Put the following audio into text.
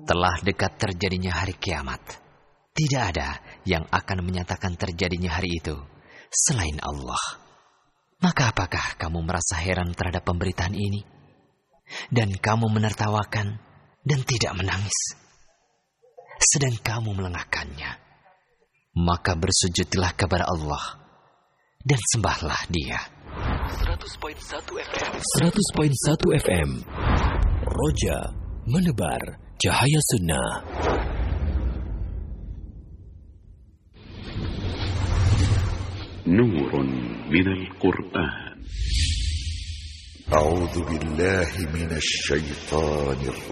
telah dekat terjadinya hari kiamat. Tidak ada yang akan menyatakan terjadinya hari itu selain Allah. Maka apakah kamu merasa heran terhadap pemberitaan ini? Dan kamu menertawakan dan tidak menangis, sedang kamu melengahkannya. Maka bersujudlah kepada Allah dan sembahlah Dia. 100.1 FM Roja menebar cahaya sunnah. نور من القرآن. أعوذ بالله من الشيطان الرجيم.